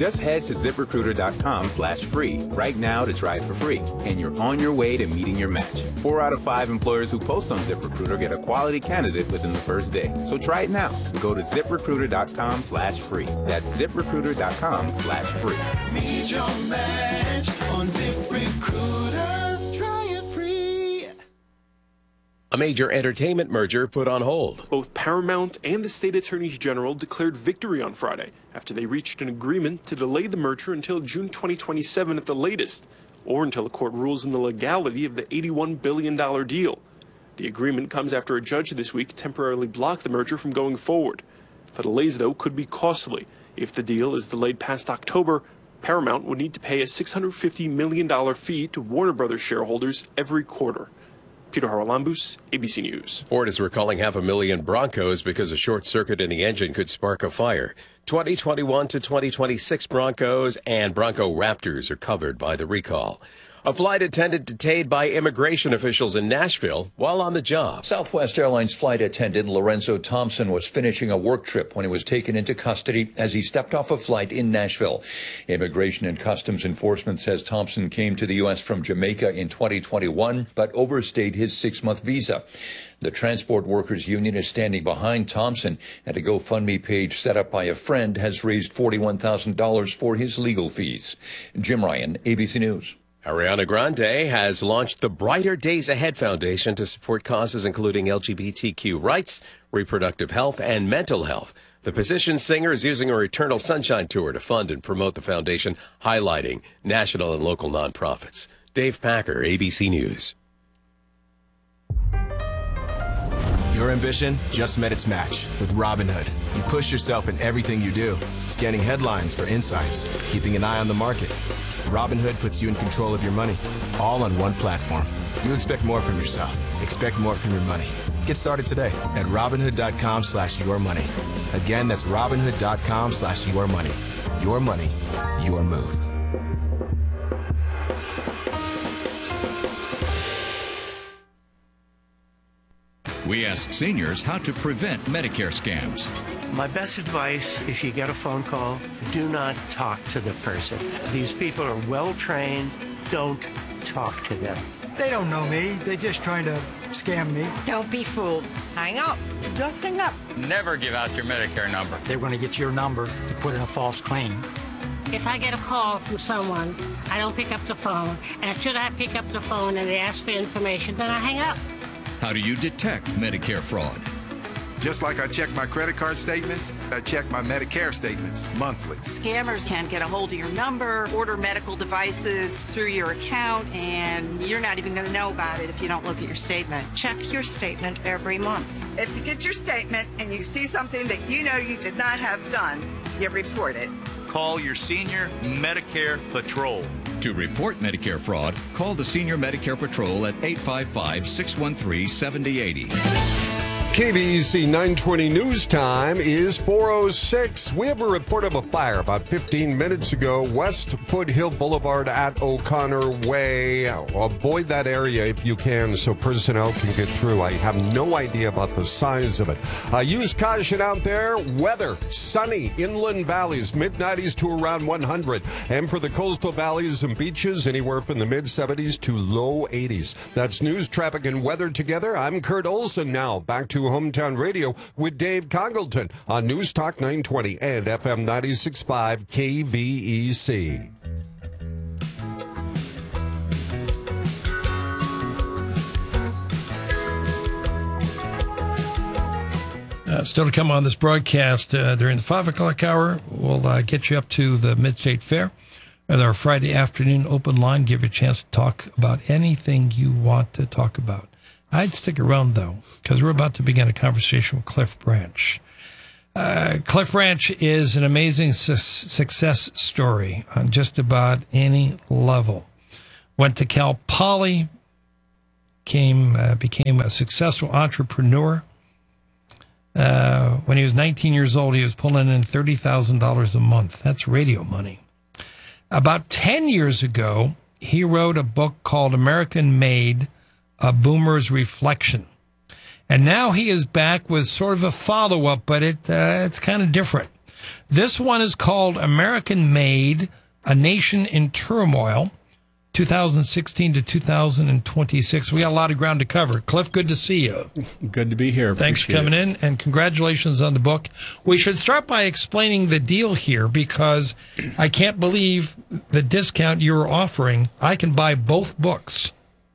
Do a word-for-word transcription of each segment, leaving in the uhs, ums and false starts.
Just head to ZipRecruiter.com slash free right now to try it for free, and you're on your way to meeting your match. Four out of five employers who post on ZipRecruiter get a quality candidate within the first day. So try it now. Go to ZipRecruiter.com slash free. That's ZipRecruiter.com slash free. Meet your match on ZipRecruiter. Try it free. A major entertainment merger put on hold. Both Paramount and the state attorneys general declared victory on Friday after they reached an agreement to delay the merger until June twenty twenty-seven at the latest, or until a court rules in the legality of the eighty-one billion dollars deal. The agreement comes after a judge this week temporarily blocked the merger from going forward. The delays, though, could be costly. If the deal is delayed past October, Paramount would need to pay a six hundred fifty million dollars fee to Warner Brothers shareholders every quarter. Peter Haralambous, A B C News. Ford is recalling half a million Broncos because a short circuit in the engine could spark a fire. twenty twenty-one to twenty twenty-six Broncos and Bronco Raptors are covered by the recall. A flight attendant detained by immigration officials in Nashville while on the job. Southwest Airlines flight attendant Lorenzo Thompson was finishing a work trip when he was taken into custody as he stepped off a flight in Nashville. Immigration and Customs Enforcement says Thompson came to the U S from Jamaica in twenty twenty-one, but overstayed his six-month visa. The Transport Workers Union is standing behind Thompson, and a GoFundMe page set up by a friend has raised forty-one thousand dollars for his legal fees. Jim Ryan, A B C News. Ariana Grande has launched the Brighter Days Ahead Foundation to support causes including L G B T Q rights, reproductive health, and mental health. The Position singer is using her Eternal Sunshine Tour to fund and promote the foundation, highlighting national and local nonprofits. Dave Packer, A B C News. Your ambition just met its match with Robinhood. You push yourself in everything you do, scanning headlines for insights, keeping an eye on the market. Robinhood puts you in control of your money, all on one platform. You expect more from yourself. Expect more from your money. Get started today at Robinhood.com slash your money. Again, that's Robinhood.com slash your money. Your money, your move. We ask seniors how to prevent Medicare scams. My best advice, if you get a phone call, do not talk to the person. These people are well-trained. Don't talk to them. They don't know me. They're just trying to scam me. Don't be fooled. Hang up. Just hang up. Never give out your Medicare number. They're going to get your number to put in a false claim. If I get a call from someone, I don't pick up the phone. And should I pick up the phone and they ask for information, then I hang up. How do you detect Medicare fraud? Just like I check my credit card statements, I check my Medicare statements monthly. Scammers can get a hold of your number, order medical devices through your account, and you're not even going to know about it if you don't look at your statement. Check your statement every month. If you get your statement and you see something that you know you did not have done, you report it. Call your Senior Medicare Patrol. To report Medicare fraud, call the Senior Medicare Patrol at eight five five, six one three, seven zero eight zero. K B C nine twenty news time is four oh six. We have a report of a fire about fifteen minutes ago, West Foothill Boulevard at O'Connor Way. Avoid that area if you can so personnel can get through. I have no idea about the size of it. Uh, use caution out there. Weather, sunny, inland valleys, mid nineties to around one hundred. And for the coastal valleys and beaches, anywhere from the mid seventies to low eighties. That's news, traffic, and weather together. I'm Kurt Olson now. Back to Hometown Radio with Dave Congleton on News Talk nine twenty and F M ninety-six point five K V E C. Uh, still to come on this broadcast uh, during the five o'clock hour, we'll uh, get you up to the Mid-State Fair with our Friday afternoon open line, give you a chance to talk about anything you want to talk about. I'd stick around, though, because we're about to begin a conversation with Cliff Branch. Uh, Cliff Branch is an amazing su- success story on just about any level. Went to Cal Poly, came, uh, became a successful entrepreneur. Uh, when he was nineteen years old, he was pulling in thirty thousand dollars a month. That's radio money. About ten years ago, he wrote a book called American Made, A Boomer's Reflection. And now he is back with sort of a follow-up, but it uh, it's kind of different. This one is called American Made, A Nation in Turmoil, two thousand sixteen to two thousand twenty-six. We got a lot of ground to cover. Cliff, good to see you. Good to be here. Thanks for Appreciate coming it. in, and congratulations on the book. We should start by explaining the deal here, because I can't believe the discount you're offering. I can buy both books.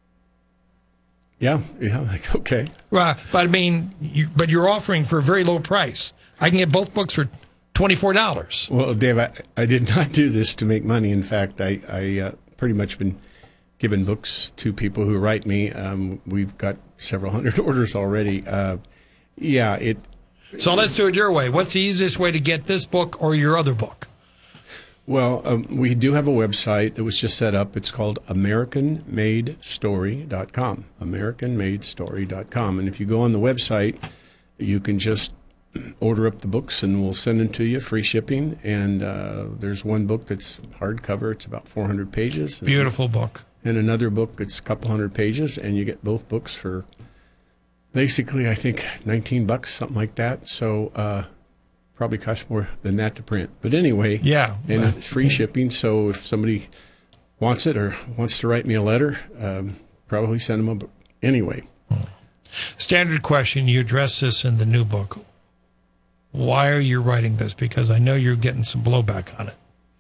Yeah, yeah, like, okay. Well, but I mean, you, but you're offering for a very low price. I can get both books for twenty-four dollars. Well, Dave, I, I did not do this to make money. In fact, I, I uh, pretty much been giving books to people who write me. Um, we've got several hundred orders already. Uh, yeah, it. So let's do it your way. What's the easiest way to get this book or your other book? Well, um, we do have a website that was just set up. It's called American Made Story dot com, American Made Story dot com. And if you go on the website, you can just order up the books and we'll send them to you, free shipping. And uh, there's one book that's hardcover. It's about four hundred pages. Beautiful and, book. And another book that's a couple hundred pages, and you get both books for basically, I think, nineteen bucks, something like that. So, uh, probably costs more than that to print. But anyway, yeah, and it's free shipping. So if somebody wants it or wants to write me a letter, um, probably send them a book. Anyway. Standard question. You address this in the new book. Why are you writing this? Because I know you're getting some blowback on it.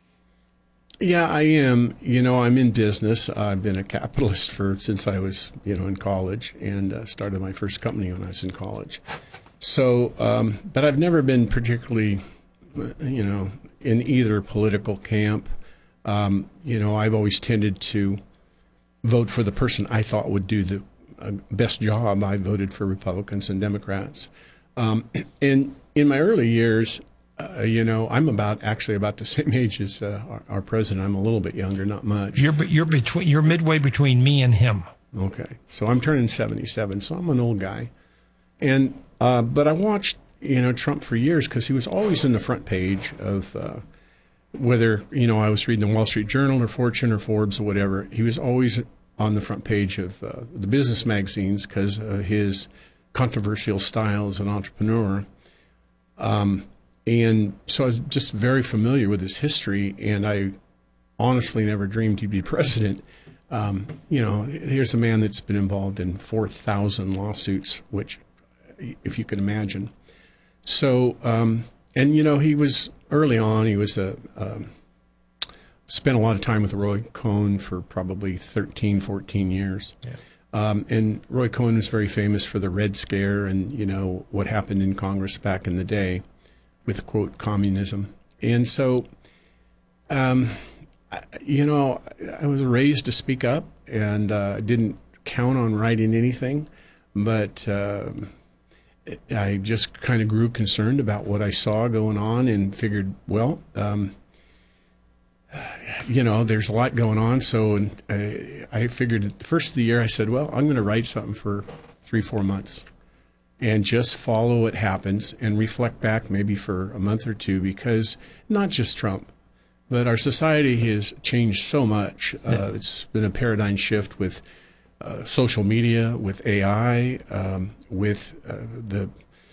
Yeah, I am. You know, I'm in business. I've been a capitalist for since I was, you know, in college, and uh, started my first company when I was in college. So, um, but I've never been particularly, you know, in either political camp. Um, you know, I've always tended to vote for the person I thought would do the uh, best job. I voted for Republicans and Democrats. Um, and in my early years, uh, you know, I'm about actually about the same age as uh, our, our president. I'm a little bit younger, not much. You're you're between you're midway between me and him. Okay, so I'm turning seventy-seven, so I'm an old guy, and. Uh, but I watched, you know, Trump for years because he was always in the front page of uh, whether, you know, I was reading the Wall Street Journal or Fortune or Forbes or whatever. He was always on the front page of uh, the business magazines because of his controversial style as an entrepreneur. Um, and so I was just very familiar with his history, and I honestly never dreamed he'd be president. Um, you know, here's a man that's been involved in four thousand lawsuits, which... if you could imagine. So, um, and you know, he was early on, he was a, um, spent a lot of time with Roy Cohn for probably thirteen, fourteen years. Yeah. Um, and Roy Cohn was very famous for the Red Scare and, you know, what happened in Congress back in the day with, quote, communism. And so, um, I, you know, I was raised to speak up, and uh, didn't count on writing anything, but... Uh, I just kind of grew concerned about what I saw going on and figured, well, um, you know, there's a lot going on. So I, I figured at the first of the year, I said, well, I'm going to write something for three, four months and just follow what happens and reflect back maybe for a month or two, because not just Trump, but our society has changed so much. Uh, it's been a paradigm shift with Uh, social media, with A I, um, with uh, the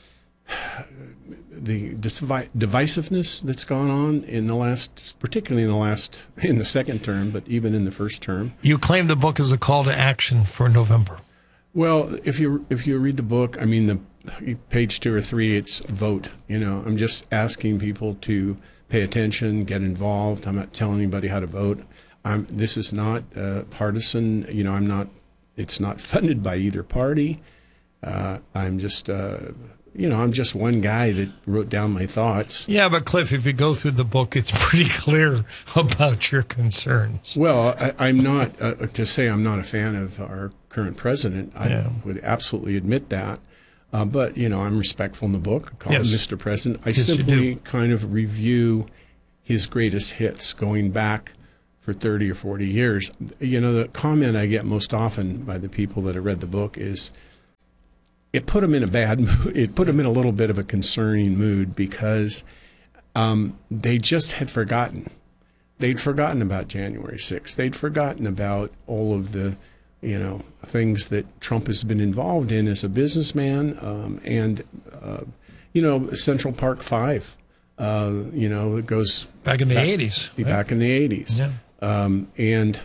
the divi- divisiveness that's gone on in the last, particularly in the last, in the second term, but even in the first term. You claim the book is a call to action for November. Well, if you if you read the book, I mean, the page two or three, it's vote. You know, I'm just asking people to pay attention, get involved. I'm not telling anybody how to vote. I'm. This is not uh, partisan. You know, I'm not. It's not funded by either party. Uh, I'm just, uh, you know, I'm just one guy that wrote down my thoughts. Yeah, but Cliff, if you go through the book, it's pretty clear about your concerns. Well, I, I'm not, uh, to say I'm not a fan of our current president, I yeah. would absolutely admit that. Uh, but, you know, I'm respectful in the book. I call yes. him Mister President. I yes, simply kind of review his greatest hits going back for thirty or forty years. You know, the comment I get most often by the people that have read the book is it put them in a bad mood. It put them in a little bit of a concerning mood because um, they just had forgotten. They'd forgotten about January sixth. They'd forgotten about all of the, you know, things that Trump has been involved in as a businessman, um, and, uh, you know, Central Park Five. Uh, you know, it goes back in the back, eighties. Back right? in the eighties. Yeah. Um, and,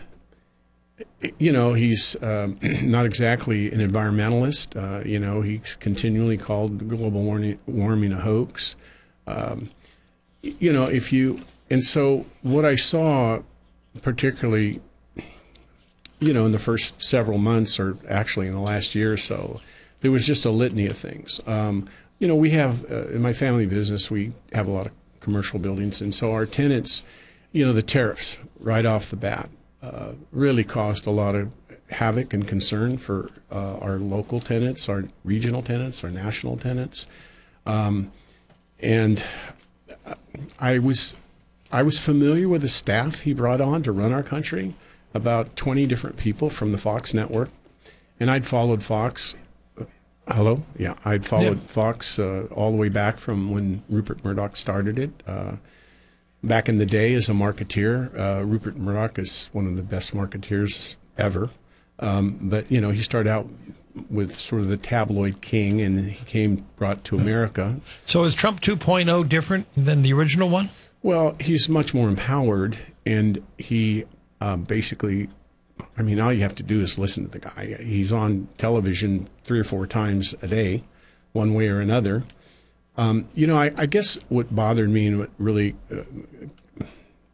you know, he's um, not exactly an environmentalist. Uh, you know, he's continually called global warming, warming a hoax. Um, you know, if you, and so what I saw, particularly, you know, in the first several months, or actually in the last year or so, there was just a litany of things. Um, you know, we have, uh, in my family business, we have a lot of commercial buildings, and so our tenants, you know, the tariffs right off the bat uh, really caused a lot of havoc and concern for uh, our local tenants, our regional tenants, our national tenants. Um, and I was I was familiar with the staff he brought on to run our country, about twenty different people from the Fox network. And I'd followed Fox. Uh, hello? Yeah, I'd followed yeah. Fox uh, all the way back from when Rupert Murdoch started it. Uh, back in the day as a marketeer, uh, Rupert Murdoch is one of the best marketeers ever. Um, but, you know, he started out with sort of the tabloid king, and he came brought to America. So is Trump two point oh different than the original one? Well, he's much more empowered, and he uh, basically, I mean, all you have to do is listen to the guy. He's on television three or four times a day, one way or another. Um, you know, I, I guess what bothered me and what really uh,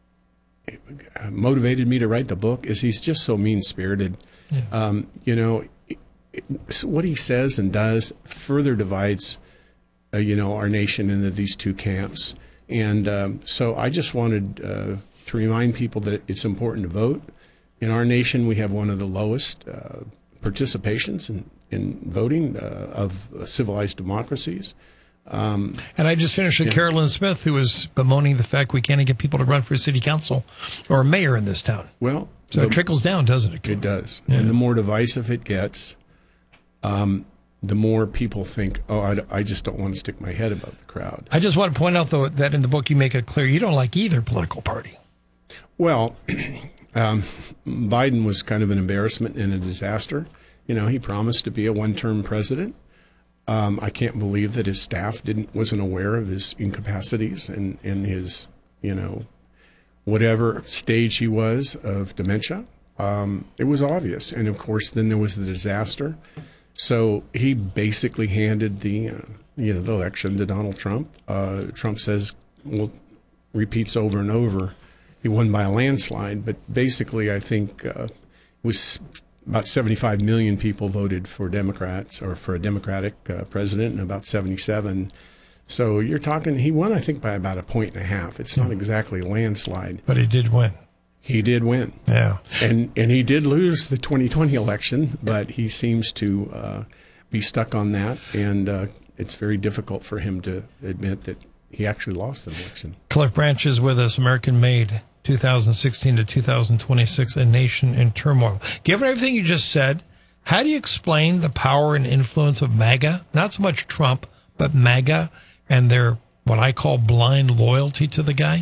motivated me to write the book is he's just so mean-spirited. Yeah. Um, you know, it, it, what he says and does further divides, uh, you know, our nation into these two camps. And um, so I just wanted uh, to remind people that it's important to vote. In our nation, we have one of the lowest uh, participations in, in voting uh, of civilized democracies. Um, and I just finished with yeah. Carolyn Smith, who was bemoaning the fact we can't get people to run for city council or mayor in this town. Well, so the, it trickles down, doesn't it? It does. Yeah. And the more divisive it gets, um, the more people think, oh, I, I just don't want to stick my head above the crowd. I just want to point out, though, that in the book you make it clear you don't like either political party. Well, um, Biden was kind of an embarrassment and a disaster. You know, he promised to be a one-term president. Um, I can't believe that his staff didn't wasn't aware of his incapacities and, and his, you know, whatever stage he was of dementia. Um, it was obvious. And, of course, then there was the disaster. So he basically handed the, uh, you know, the election to Donald Trump. Uh, Trump says, well, repeats over and over, he won by a landslide. But basically, I think uh, it was about seventy-five million people voted for Democrats or for a Democratic uh, president, and about seventy-seven. So you're talking, he won, I think, by about a point and a half. It's not exactly a landslide. But he did win. He did win. Yeah. And and he did lose the twenty twenty election, but he seems to uh, be stuck on that. And uh, it's very difficult for him to admit that he actually lost the election. Cliff Branch is with us, American Made, two thousand sixteen to two thousand twenty-six, A Nation in Turmoil. Given everything you just said, how do you explain the power and influence of MAGA? Not so much Trump, but MAGA and their, what I call, blind loyalty to the guy?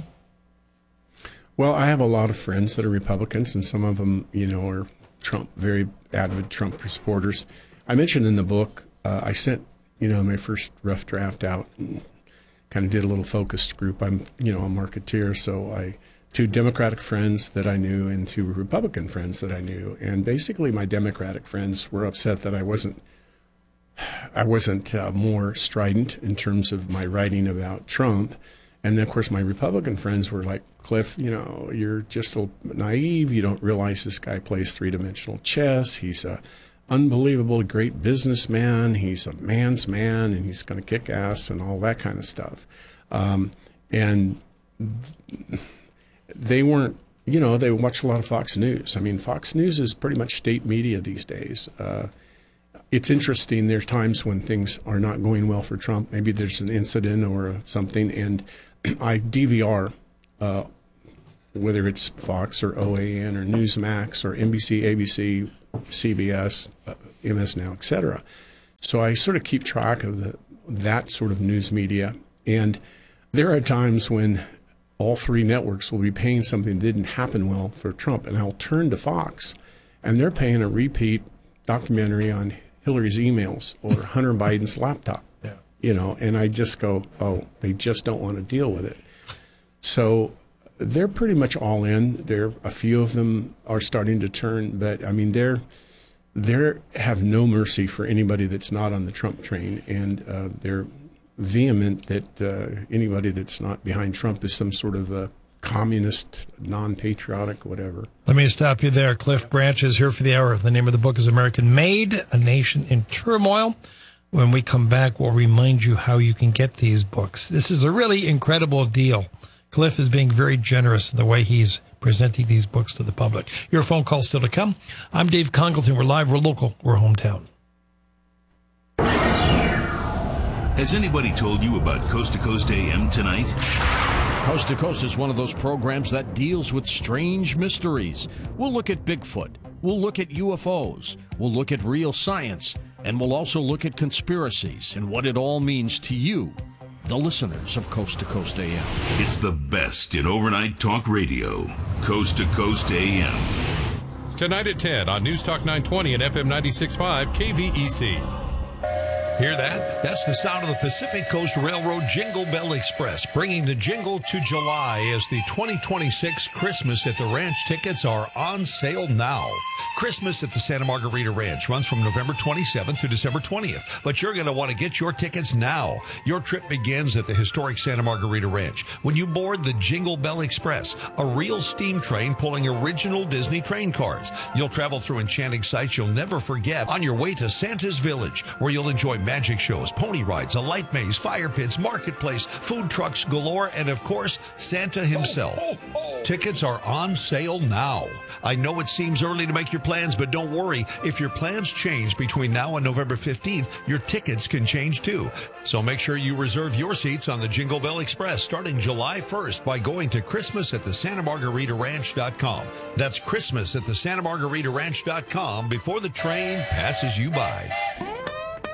Well, I have a lot of friends that are Republicans, and some of them, you know, are Trump, very avid Trump supporters. I mentioned in the book, uh, I sent, you know, my first rough draft out and kind of did a little focused group. I'm, you know, a marketeer, so I, two Democratic friends that I knew and two Republican friends that I knew. And basically my Democratic friends were upset that I wasn't, I wasn't uh, more strident in terms of my writing about Trump. And then, of course, my Republican friends were like, Cliff, you know, you're just so naive. You don't realize this guy plays three-dimensional chess. He's a unbelievable great businessman. He's a man's man, and he's going to kick ass and all that kind of stuff. Um, and they weren't, you know, they watch a lot of Fox News. I mean, Fox News is pretty much state media these days. Uh, it's interesting. There's times when things are not going well for Trump. Maybe there's an incident or something, and I D V R, uh, whether it's Fox or O A N or Newsmax or N B C, A B C, C B S, uh, M S Now, et cetera. So I sort of keep track of the, that sort of news media. And there are times when all three networks will be paying something that didn't happen well for Trump, and I'll turn to Fox, and they're paying a repeat documentary on Hillary's emails or Hunter Biden's laptop. Yeah. you know, and I just go, oh, they just don't want to deal with it. So they're pretty much all in. There, a few of them are starting to turn, but I mean, they're they have no mercy for anybody that's not on the Trump train, and uh, they're vehement that uh, anybody that's not behind Trump is some sort of a communist, non-patriotic, whatever. Let me stop you there. Cliff Branch is here for the hour. The name of the book is American Made, A Nation in Turmoil. When we come back, we'll remind you how you can get these books. This is a really incredible deal. Cliff is being very generous in the way he's presenting these books to the public. Your phone call still to come. I'm Dave Congleton. We're live, we're local, we're hometown. Has anybody told you about Coast to Coast A M tonight? Coast to Coast is one of those programs that deals with strange mysteries. We'll look at Bigfoot. We'll look at U F Os. We'll look at real science. And we'll also look at conspiracies and what it all means to you, the listeners of Coast to Coast A M. It's the best in overnight talk radio. Coast to Coast A M. Tonight at ten on News Talk nine twenty and F M ninety-six point five K V E C. Hear that? That's the sound of the Pacific Coast Railroad Jingle Bell Express, bringing the jingle to July as the twenty twenty-six Christmas at the Ranch tickets are on sale now. Christmas at the Santa Margarita Ranch runs from November twenty-seventh to December twentieth, but you're going to want to get your tickets now. Your trip begins at the historic Santa Margarita Ranch when you board the Jingle Bell Express, a real steam train pulling original Disney train cars. You'll travel through enchanting sights you'll never forget on your way to Santa's Village, where you'll enjoy magic shows, pony rides, a light maze, fire pits, marketplace, food trucks galore, and of course, Santa himself. Oh, oh, oh. Tickets are on sale now. I know it seems early to make your plans, but don't worry. If your plans change between now and November fifteenth, your tickets can change too. So make sure you reserve your seats on the Jingle Bell Express starting July first by going to Christmas at the Santa Margarita Ranch dot com. That's Christmas at the Santa Margarita Ranch dot com before the train passes you by.